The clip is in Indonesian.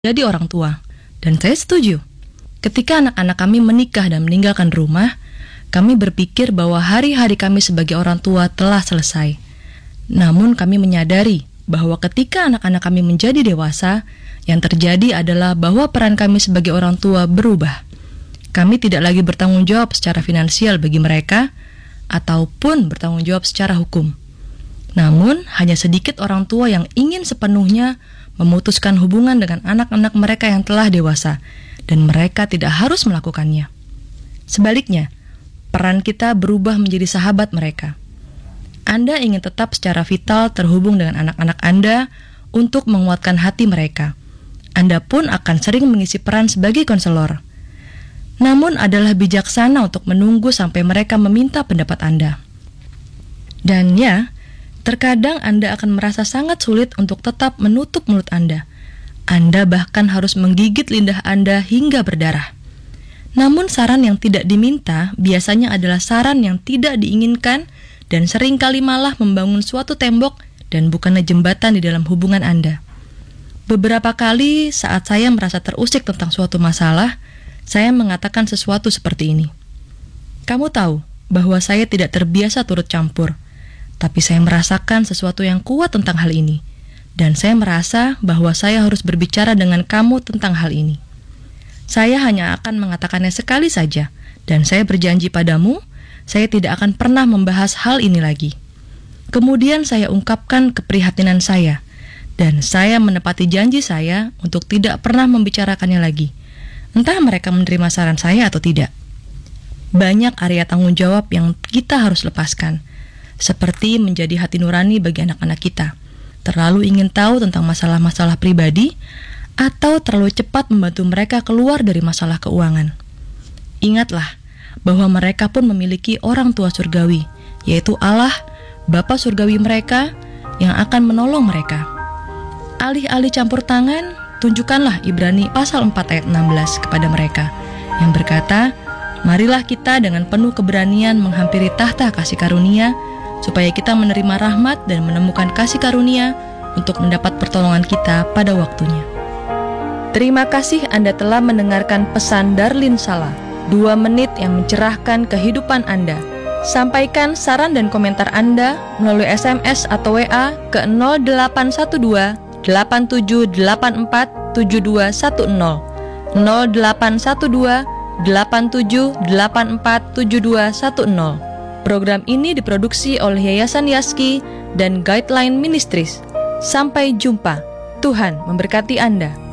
jadi orang tua. Dan saya setuju. Ketika anak-anak kami menikah dan meninggalkan rumah, kami berpikir bahwa hari-hari kami sebagai orang tua telah selesai. Namun kami menyadari bahwa ketika anak-anak kami menjadi dewasa, yang terjadi adalah bahwa peran kami sebagai orang tua berubah. Kami tidak lagi bertanggung jawab secara finansial bagi mereka, ataupun bertanggung jawab secara hukum. Namun, hanya sedikit orang tua yang ingin sepenuhnya memutuskan hubungan dengan anak-anak mereka yang telah dewasa, dan mereka tidak harus melakukannya. Sebaliknya, peran kita berubah menjadi sahabat mereka. Anda ingin tetap secara vital terhubung dengan anak-anak Anda untuk menguatkan hati mereka. Anda pun akan sering mengisi peran sebagai konselor. Namun adalah bijaksana untuk menunggu sampai mereka meminta pendapat Anda. Dan ya, terkadang Anda akan merasa sangat sulit untuk tetap menutup mulut Anda. Anda bahkan harus menggigit lidah Anda hingga berdarah. Namun saran yang tidak diminta biasanya adalah saran yang tidak diinginkan dan seringkali malah membangun suatu tembok dan bukanlah jembatan di dalam hubungan Anda. Beberapa kali saat saya merasa terusik tentang suatu masalah, saya mengatakan sesuatu seperti ini. Kamu tahu bahwa saya tidak terbiasa turut campur, tapi saya merasakan sesuatu yang kuat tentang hal ini, dan saya merasa bahwa saya harus berbicara dengan kamu tentang hal ini. Saya hanya akan mengatakannya sekali saja, dan saya berjanji padamu, saya tidak akan pernah membahas hal ini lagi. Kemudian saya ungkapkan keprihatinan saya, dan saya menepati janji saya untuk tidak pernah membicarakannya lagi. Entah mereka menerima saran saya atau tidak. Banyak area tanggung jawab yang kita harus lepaskan, seperti menjadi hati nurani bagi anak-anak kita, terlalu ingin tahu tentang masalah-masalah pribadi, atau terlalu cepat membantu mereka keluar dari masalah keuangan. Ingatlah bahwa mereka pun memiliki orang tua surgawi, yaitu Allah, Bapa surgawi mereka, yang akan menolong mereka. Alih-alih campur tangan, tunjukkanlah Ibrani pasal 4 ayat 16 kepada mereka, yang berkata, marilah kita dengan penuh keberanian menghampiri tahta kasih karunia, supaya kita menerima rahmat dan menemukan kasih karunia untuk mendapat pertolongan kita pada waktunya. Terima kasih Anda telah mendengarkan pesan Darlin Sala, 2 menit yang mencerahkan kehidupan Anda. Sampaikan saran dan komentar Anda melalui SMS atau WA ke 0812 8784 7210 0812 8784 7210. Program ini diproduksi oleh Yayasan Yaski dan Guideline Ministries. Sampai jumpa. Tuhan memberkati Anda.